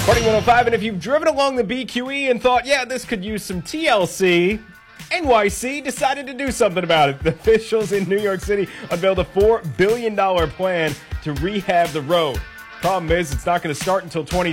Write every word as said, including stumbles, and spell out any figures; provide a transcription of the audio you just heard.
Morning one oh five, and if you've driven along the B Q E and thought, yeah, this could use some T L C, N Y C decided to do something about it. The officials in New York City unveiled a four billion dollars plan to rehab the road. Problem is, it's not going to start until twenty